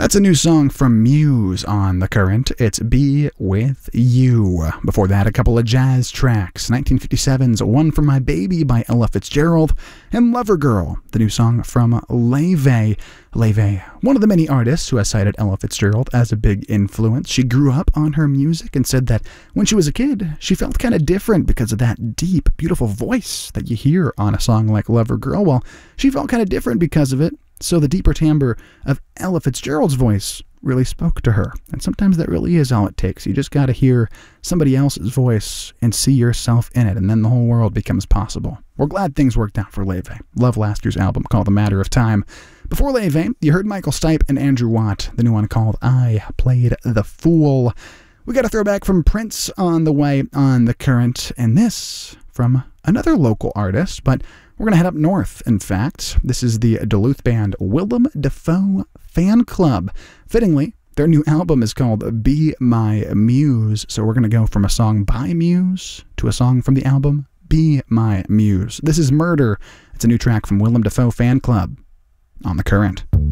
That's a new song from Muse on The Current. It's Be With You. Before that, a couple of jazz tracks. 1957's One for My Baby by Ella Fitzgerald and Lover Girl, the new song from Laufey. Laufey, one of the many artists who has cited Ella Fitzgerald as a big influence. She grew up on her music and said that when she was a kid, she felt kind of different because of that deep, beautiful voice that you hear on a song like Lover Girl. Well, she felt kind of different because of it. So the deeper timbre of Ella Fitzgerald's voice really spoke to her. And sometimes that really is all it takes. You just got to hear somebody else's voice and see yourself in it, and then the whole world becomes possible. We're glad things worked out for Laufey. Love last year's album called A Matter of Time. Before Laufey, you heard Michael Stipe and Andrew Watt, the new one called I Played the Fool. We got a throwback from Prince on the way on The Current, and this from another local artist, but we're going to head up north, in fact. This is the Duluth band Willem Dafoe Fan Club. Fittingly, their new album is called Be My Muse, so we're going to go from a song by Muse to a song from the album Be My Muse. This is Murder. It's a new track from Willem Dafoe Fan Club on The Current.